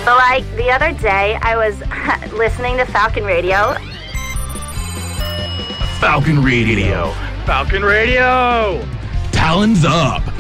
But like the other day, I was listening to Falcon Radio. Falcon Radio. Falcon Radio. Talons up.